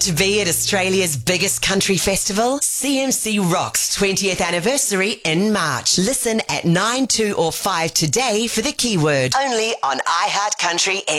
to be at Australia's biggest country festival? CMC Rocks 20th anniversary in March. Listen at 9, 2 or 5 today for the keyword. Only on iHeart Country